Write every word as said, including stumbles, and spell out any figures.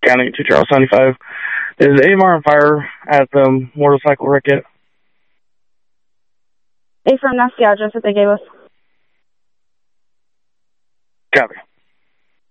County to Charles seventy-five. Is A M R on fire at the motorcycle wreck yet? A firm, that's the address that they gave us. Copy.